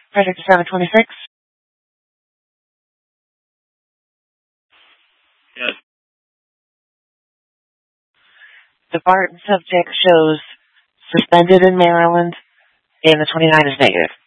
Project 726. Yes. The Barton subject shows suspended in Maryland, and the 29 is negative.